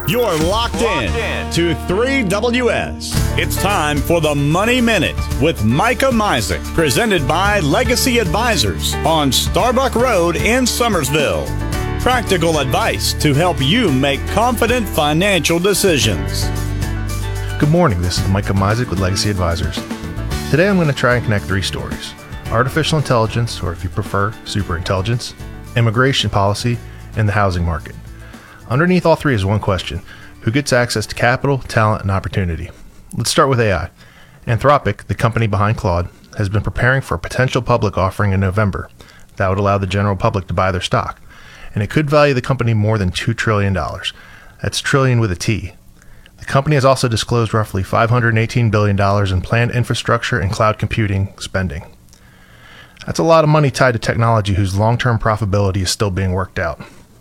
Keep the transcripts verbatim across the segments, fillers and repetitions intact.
You're locked, locked in, in to three W S. It's time for the Money Minute with Micah Misek, presented by Legacy Advisors on Starbuck Road in Summersville. Practical advice to help you make confident financial decisions. Good morning, this is Micah Misek with Legacy Advisors. Today I'm going to try and connect three stories: artificial intelligence, or if you prefer, superintelligence, immigration policy, and the housing market. Underneath all three is one question: who gets access to capital, talent, and opportunity? Let's start with A I. Anthropic, the company behind Claude, has been preparing for a potential public offering in November that would allow the general public to buy their stock, and it could value the company more than two trillion dollars. That's trillion with a T. The company has also disclosed roughly five hundred eighteen billion dollars in planned infrastructure and cloud computing spending. That's a lot of money tied to technology whose long-term profitability is still being worked out.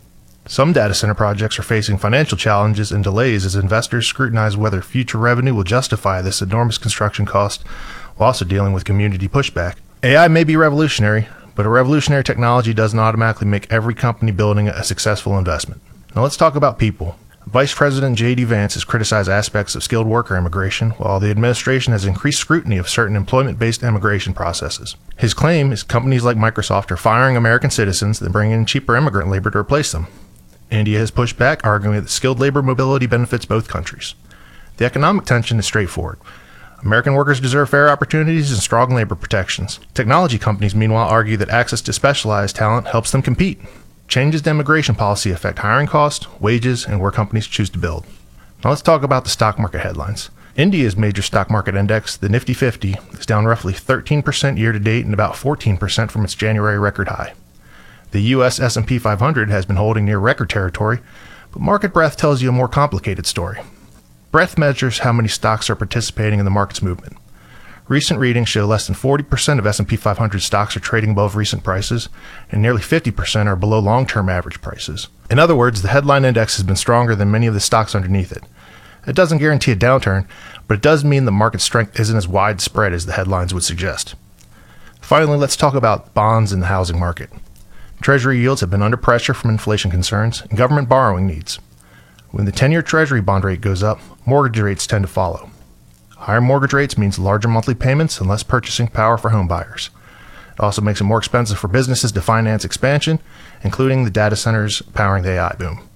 Some data center projects are facing financial challenges and delays as investors scrutinize whether future revenue will justify this enormous construction cost, while also dealing with community pushback. A I may be revolutionary, but a revolutionary technology doesn't automatically make every company building it a successful investment. Now let's talk about people. Vice President J D Vance has criticized aspects of skilled worker immigration, while the administration has increased scrutiny of certain employment-based immigration processes. His claim is companies like Microsoft are firing American citizens and bringing in cheaper immigrant labor to replace them. India has pushed back, arguing that skilled labor mobility benefits both countries. The economic tension is straightforward. American workers deserve fair opportunities and strong labor protections. Technology companies, meanwhile, argue that access to specialized talent helps them compete. Changes to immigration policy affect hiring costs, wages, and where companies choose to build. Now let's talk about the stock market headlines. India's major stock market index, the Nifty fifty, is down roughly thirteen percent year-to-date and about fourteen percent from its January record high. The U S S and P five hundred has been holding near record territory, but Market Breadth tells you a more complicated story. Breadth measures how many stocks are participating in the market's movement. Recent readings show less than forty percent of S and P five hundred stocks are trading above recent prices, and nearly fifty percent are below long-term average prices. In other words, the headline index has been stronger than many of the stocks underneath it. It doesn't guarantee a downturn, but it does mean the market strength isn't as widespread as the headlines would suggest. Finally, let's talk about bonds in the housing market. Treasury yields have been under pressure from inflation concerns and government borrowing needs. When the ten-year Treasury bond rate goes up, mortgage rates tend to follow. Higher mortgage rates means larger monthly payments and less purchasing power for home buyers. It also makes it more expensive for businesses to finance expansion, including the data centers powering the A I boom.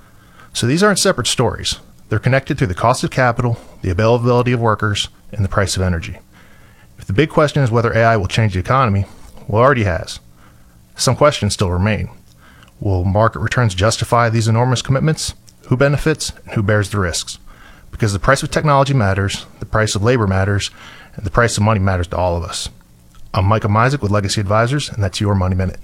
So these aren't separate stories. They're connected through the cost of capital, the availability of workers, and the price of energy. If the big question is whether A I will change the economy, well, it already has. Some questions still remain. Will market returns justify these enormous commitments? Who benefits and who bears the risks? Because the price of technology matters, the price of labor matters, and the price of money matters to all of us. I'm Micah Misek with Legacy Advisors, and that's your Money Minute.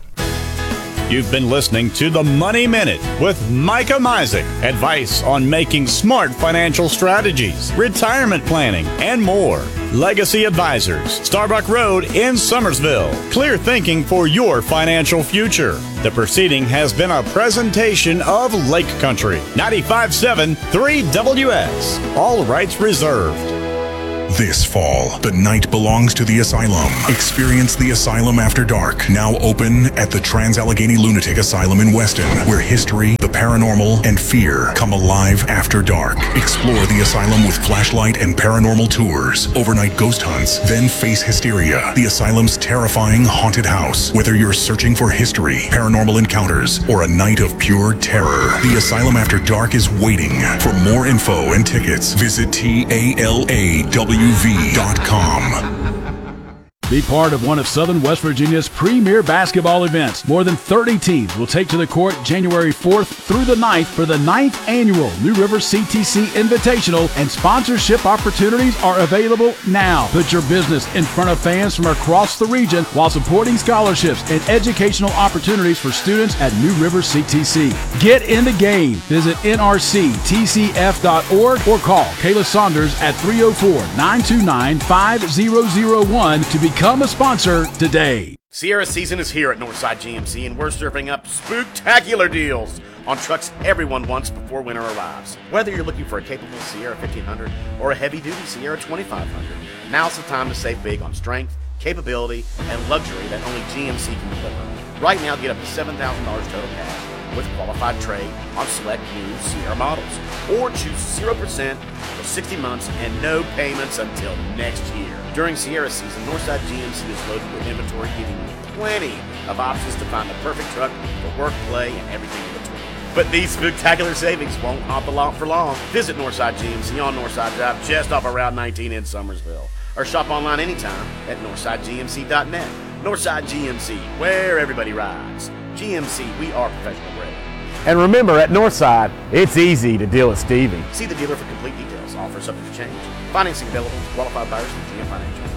You've been listening to the Money Minute with Micah Misek. Advice on making smart financial strategies, retirement planning, and more. Legacy Advisors, Starbuck Road in Summersville. Clear thinking for your financial future. The proceeding has been a presentation of Lake Country. ninety-five point seven three W S. All rights reserved. This fall, the night belongs to the Asylum. Experience the Asylum After Dark, now open at the Trans-Allegheny Lunatic Asylum in Weston, where history, the paranormal, and fear come alive after dark. Explore the asylum with flashlight and paranormal tours, overnight ghost hunts, then face hysteria, the asylum's terrifying haunted house. Whether you're searching for history, paranormal encounters, or a night of pure terror, the Asylum After Dark is waiting. For more info and tickets, visit T A L A W V dot com. Be part of one of Southern West Virginia's premier basketball events. More than thirty teams will take to the court January fourth through the ninth for the ninth annual New River C T C Invitational, and sponsorship opportunities are available now. Put your business in front of fans from across the region while supporting scholarships and educational opportunities for students at New River C T C. Get in the game. Visit N R C T C F dot org or call Kayla Saunders at three oh four, nine two nine, five oh oh one to become Become a sponsor today. Sierra season is here at Northside G M C, and we're serving up spooktacular deals on trucks everyone wants before winter arrives. Whether you're looking for a capable Sierra fifteen hundred or a heavy-duty Sierra twenty-five hundred, now's the time to save big on strength, capability, and luxury that only G M C can deliver. Right now, get up to seven thousand dollars total cash with qualified trade on select new Sierra models. Or choose zero percent for sixty months and no payments until next year. During Sierra season, Northside G M C is loaded with inventory, giving you plenty of options to find the perfect truck for work, play, and everything in between. But these spectacular savings won't haunt the lot for long. Visit Northside G M C on Northside Drive, just off of Route nineteen in Summersville. Or shop online anytime at northside g m c dot net. Northside G M C, where everybody rides. G M C, we are professional grade. And remember, at Northside, it's easy to deal with Stevie. See the dealer for complete details. Offer subject to change. Financing available to qualified buyers from G M Financial.